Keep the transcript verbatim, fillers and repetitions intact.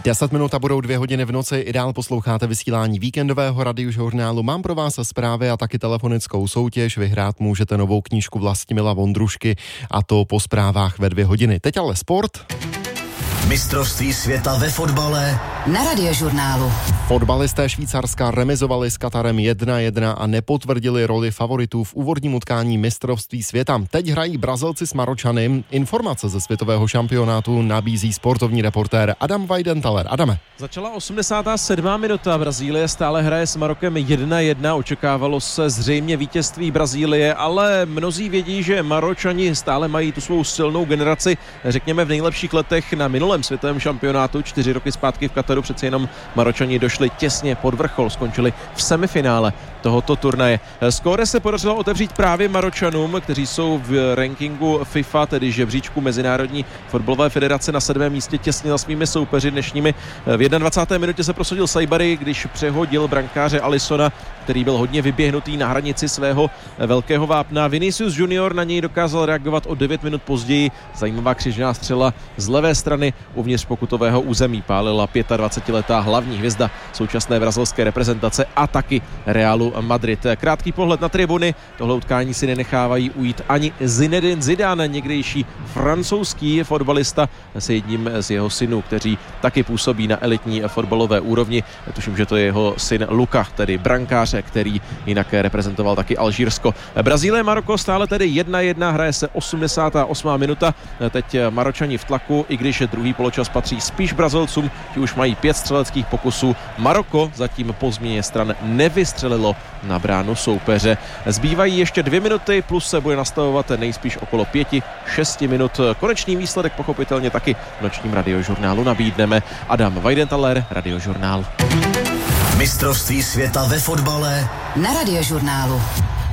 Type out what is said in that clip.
deset minut a budou dvě hodiny v noci. I dál posloucháte vysílání víkendového radiožurnálu. Mám pro vás zprávy a taky telefonickou soutěž. Vyhrát můžete novou knížku Vlastimila Vondrušky, a to po zprávách ve dvě hodiny. Teď ale sport. Mistrovství světa ve fotbale na radiožurnálu. Fotbalisté Švýcarska remizovali s Katarem jedna jedna a nepotvrdili roli favoritů v úvodním utkání mistrovství světa. Teď hrají Brazilci s Maročany. Informace ze světového šampionátu nabízí sportovní reportér Adam Weidenthaler. Adame. Začala osmdesátá sedmá minuta. Brazílie stále hraje s Marokem jedna jedna. Očekávalo se zřejmě vítězství Brazílie, ale mnozí vědí, že Maročani stále mají tu svou silnou generaci, řekněme v nejlepších letech na minulém světovém šampionátu. Čtyři roky zpátky v Kataru přece jenom Maročani došli těsně pod vrchol, skončili v semifinále tohoto turnaje. Skóre se podařilo otevřít právě Maročanům, kteří jsou v rankingu FIFA, tedy žebříčku Mezinárodní fotbalové federace, na sedmém místě těsně za svými soupeři dnešními. V dvacáté první minutě se prosadil Saibari, když přehodil brankáře Alissona, který byl hodně vyběhnutý na hranici svého velkého vápna. Vinicius Junior na něj dokázal reagovat o devět minut později. Zajímavá křižná střela z levé strany uvnitř pokutového území pálila dvacetiletá hlavní hvězda současné brazilské reprezentace a taky Realu Madrid. Krátký pohled na tribuny. Tohle utkání si nenechávají ujít ani Zinedine Zidane, někdejší francouzský fotbalista s jedním z jeho synů, kteří taky působí na elitní fotbalové úrovni. Tuším, že to je jeho syn Luka, tedy brankář, který jinak reprezentoval taky Alžírsko. Brazílie Maroko stále tedy jedna jedna, hraje se osmdesátá osmá minuta. Teď Maročani v tlaku, i když druhý poločas patří spíš Brazilcům, ti už mají pět střeleckých pokusů. Maroko zatím po změně stran nevystřelilo na bránu soupeře. Zbývají ještě dvě minuty, plus se bude nastavovat nejspíš okolo pěti, šesti minut. Konečný výsledek pochopitelně taky v nočním radiožurnálu nabídneme. Adam Weidenthaler, Radiožurnál. Mistrovství světa ve fotbale na radiožurnálu.